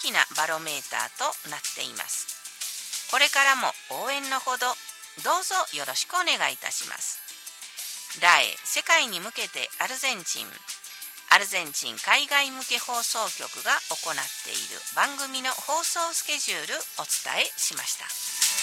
きなバロメーターとなっています。これからも応援のほどどうぞよろしくお願いいたします。ラエ世界に向けてアルゼンチン海外向け放送局が行っている番組の放送スケジュールお伝えしました。